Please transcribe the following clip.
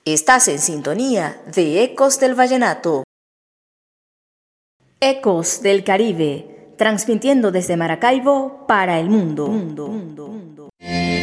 Estás en sintonía de Ecos del Vallenato. Ecos del Caribe, transmitiendo desde Maracaibo para el mundo.